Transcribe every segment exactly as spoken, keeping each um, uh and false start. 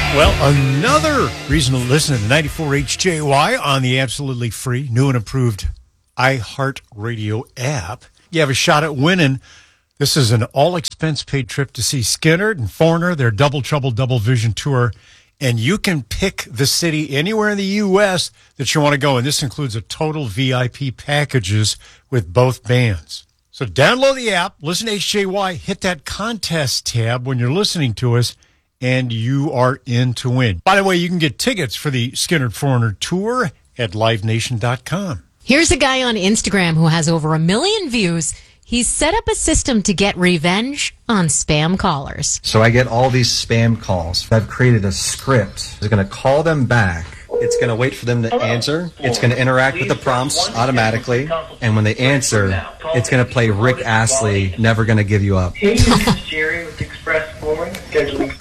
Well, another reason to listen to ninety-four H J Y on the absolutely free, new and improved iHeartRadio app. You have a shot at winning. This is an all-expense-paid trip to see Skynyrd and Foreigner, their Double Trouble Double Vision tour, and you can pick the city anywhere in the U S that you want to go, and this includes a total V I P packages with both bands. So download the app, listen to H J Y, hit that contest tab when you're listening to us, and you are in to win. By the way, you can get tickets for the Skynyrd Foreigner tour at live nation dot com. Here's a guy on Instagram who has over a million views. He's set up a system to get revenge on spam callers. So I get all these spam calls. I've created a script. It's going to call them back. It's going to wait for them to answer. It's going to interact with the prompts automatically. And when they answer, it's going to play Rick Astley, Never Gonna Give You Up. Hey, this is Jerry with Express Flooring, scheduling.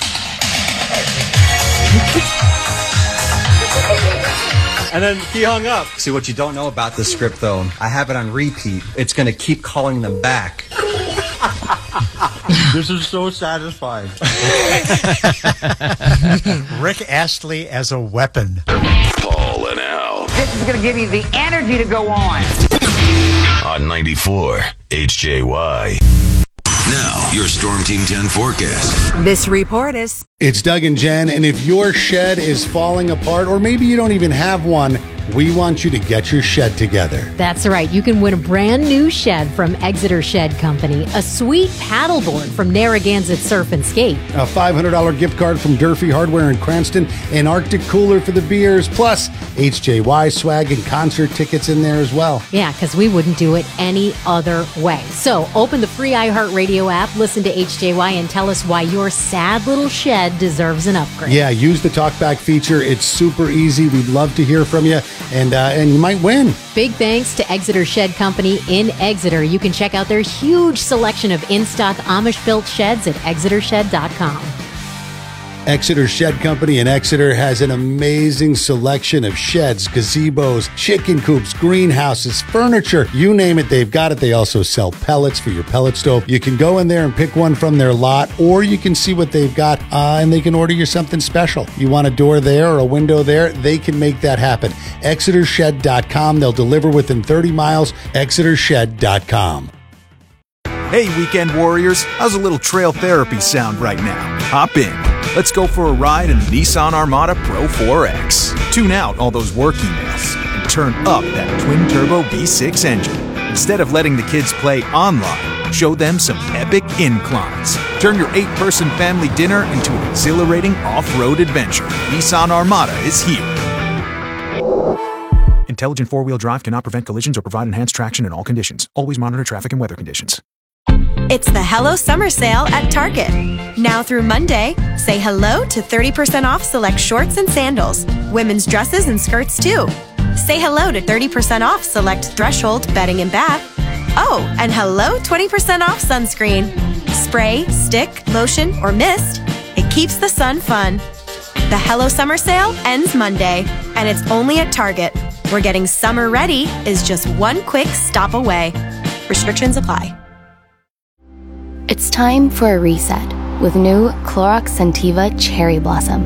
And then he hung up. See, what you don't know about this script, though, I have it on repeat. It's going to keep calling them back. This is so satisfying. Rick Astley as a weapon. Paul and Al. This is going to give you the energy to go on. On ninety-four H J Y. Now, your Storm Team ten forecast. This report is... It's Doug and Jen, and if your shed is falling apart, or maybe you don't even have one, we want you to get your shed together. That's right. You can win a brand new shed from Exeter Shed Company, a sweet paddleboard from Narragansett Surf and Skate, A five hundred dollars gift card from Durfee Hardware in Cranston, an Arctic cooler for the beers, plus H J Y swag and concert tickets in there as well. Yeah, because we wouldn't do it any other way. So open the free iHeartRadio app, listen to H J Y, and tell us why your sad little shed deserves an upgrade. Yeah, use the talkback feature. It's super easy. We'd love to hear from you, and uh, and you might win. Big thanks to Exeter Shed Company in Exeter. You can check out their huge selection of in-stock Amish-built sheds at exeter shed dot com. Exeter Shed Company in Exeter has an amazing selection of sheds, gazebos, chicken coops, greenhouses, furniture, you name it, they've got it. They also sell pellets for your pellet stove. You can go in there and pick one from their lot, or you can see what they've got, uh, and they can order you something special. You want a door there or a window there, they can make that happen. exeter shed dot com. They'll deliver within thirty miles. exeter shed dot com. Hey, weekend warriors, how's a little trail therapy sound right now? Hop in. Let's go for a ride in the Nissan Armada Pro four X. Tune out all those work emails and turn up that twin-turbo V six engine. Instead of letting the kids play online, show them some epic inclines. Turn your eight-person family dinner into an exhilarating off-road adventure. Nissan Armada is here. Intelligent four-wheel drive cannot prevent collisions or provide enhanced traction in all conditions. Always monitor traffic and weather conditions. It's the Hello Summer Sale at Target. Now through Monday, say hello to thirty percent off select shorts and sandals, women's dresses and skirts too. Say hello to thirty percent off select Threshold bedding and bath. Oh, and hello twenty percent off sunscreen. Spray, stick, lotion, or mist. It keeps the sun fun. The Hello Summer Sale ends Monday, and it's only at Target, where getting summer ready is just one quick stop away. Restrictions apply. It's time for a reset with new Clorox Scentiva Cherry Blossom.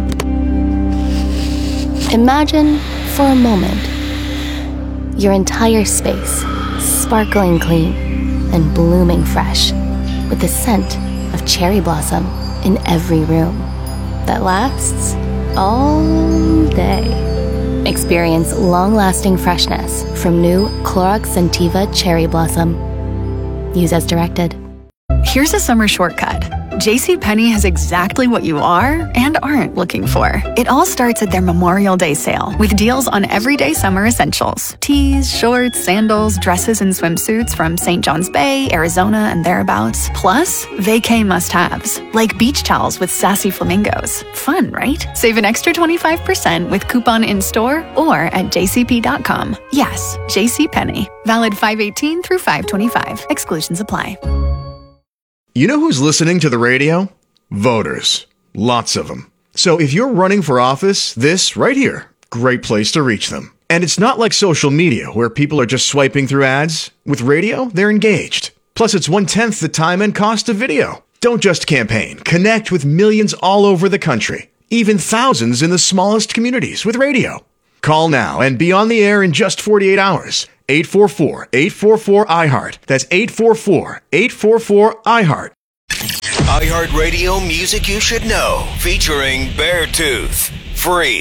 Imagine, for a moment, your entire space sparkling clean and blooming fresh with the scent of cherry blossom in every room that lasts all day. Experience long-lasting freshness from new Clorox Scentiva Cherry Blossom. Use as directed. Here's a summer shortcut. JCPenney has exactly what you are and aren't looking for. It all starts at their Memorial Day sale with deals on everyday summer essentials. Tees, shorts, sandals, dresses, and swimsuits from Saint John's Bay, Arizona, and thereabouts. Plus, vacay must-haves, like beach towels with sassy flamingos. Fun, right? Save an extra twenty-five percent with coupon in-store or at j c p dot com. Yes, JCPenney. Valid five eighteen through five twenty-five. Exclusions apply. You know who's listening to the radio? Voters. Lots of them. So if you're running for office, this right here, great place to reach them. And it's not like social media where people are just swiping through ads. With radio, they're engaged. Plus, it's one-tenth the time and cost of video. Don't just campaign. Connect with millions all over the country. even thousands in the smallest communities with radio. Call now and be on the air in just forty-eight hours. eight four four, eight four four, I heart. That's eight four four, eight four four, I heart. iHeartRadio Music You Should Know, featuring Beartooth. Free.